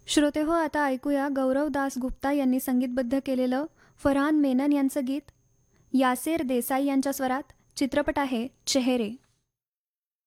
श्रोते हो, आता ऐकूया गौरव दास गुप्ता यांनी संगीतबद्ध केलेलं फरहान मेनन यांचं गीत. यासेर देसाई यांच्या स्वरात. चित्रपट आहे चेहरे.